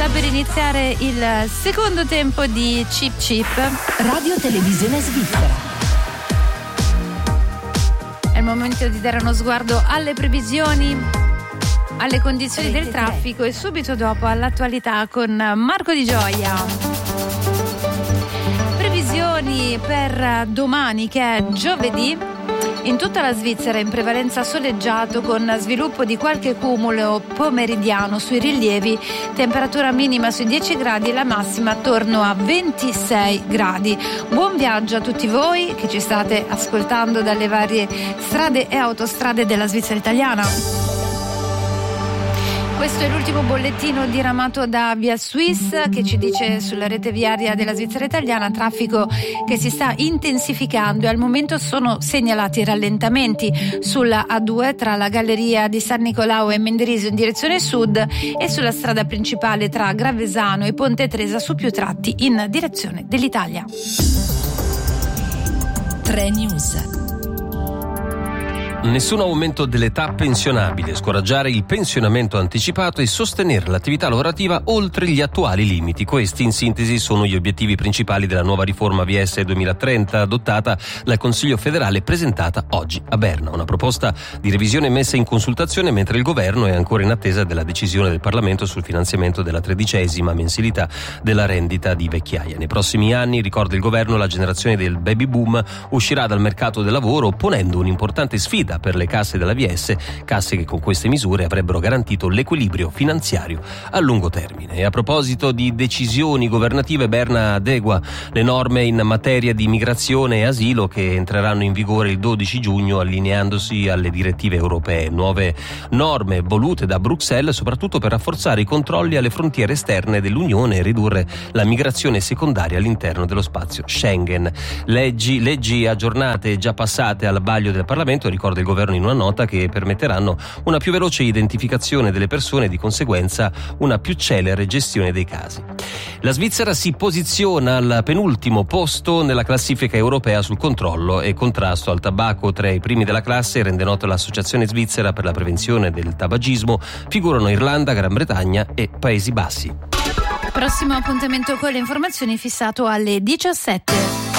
Sta per iniziare il secondo tempo di Chip Chip. Radio Televisione Svizzera. È il momento di dare uno sguardo alle previsioni, alle condizioni del traffico e subito dopo all'attualità con Marco Di Gioia. Previsioni per domani, che è giovedì. In tutta la Svizzera in prevalenza soleggiato, con sviluppo di qualche cumulo pomeridiano sui rilievi, temperatura minima sui 10 gradi e la massima attorno a 26 gradi. Buon viaggio a tutti voi che ci state ascoltando dalle varie strade e autostrade della Svizzera italiana. Questo è l'ultimo bollettino diramato da Via Swiss, che ci dice sulla rete viaria della Svizzera italiana traffico che si sta intensificando e al momento sono segnalati rallentamenti sulla A2 tra la galleria di San Nicolao e Mendrisio in direzione sud e sulla strada principale tra Gravesano e Ponte Tresa su più tratti in direzione dell'Italia. 3 News. Nessun aumento dell'età pensionabile, scoraggiare il pensionamento anticipato e sostenere l'attività lavorativa oltre gli attuali limiti. Questi, in sintesi, sono gli obiettivi principali della nuova riforma VS 2030 adottata dal Consiglio federale e presentata oggi a Berna. Una proposta di revisione messa in consultazione mentre il governo è ancora in attesa della decisione del Parlamento sul finanziamento della 13ª mensilità della rendita di vecchiaia. Nei prossimi anni, ricorda il governo, la generazione del baby boom uscirà dal mercato del lavoro, ponendo un'importante sfida per le casse della VS, casse che con queste misure avrebbero garantito l'equilibrio finanziario a lungo termine. E a proposito di decisioni governative, Berna adegua le norme in materia di migrazione e asilo che entreranno in vigore il 12 giugno allineandosi alle direttive europee. Nuove norme volute da Bruxelles soprattutto per rafforzare i controlli alle frontiere esterne dell'Unione e ridurre la migrazione secondaria all'interno dello spazio Schengen. Leggi aggiornate già passate al vaglio del Parlamento, ricorda il governo in una nota, che permetteranno una più veloce identificazione delle persone e di conseguenza una più celere gestione dei casi. La Svizzera si posiziona al penultimo posto nella classifica europea sul controllo e contrasto al tabacco. Tra i primi della classe, rende nota l'Associazione Svizzera per la prevenzione del tabagismo, figurano Irlanda, Gran Bretagna e Paesi Bassi. Prossimo appuntamento con le informazioni fissato alle 17.